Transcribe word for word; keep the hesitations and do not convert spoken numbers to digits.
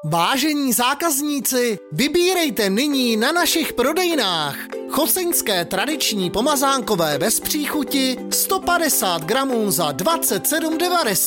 Vážení zákazníci, vybírejte nyní na našich prodejnách choceňské tradiční pomazánkové bez příchuti sto padesát gramů za dvacet sedm devadesát.